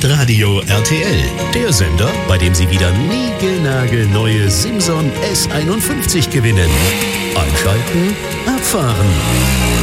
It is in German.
Hitradio RTL. Der Sender, bei dem Sie wieder niegelnagelneue Simson S51 gewinnen. Einschalten, abfahren.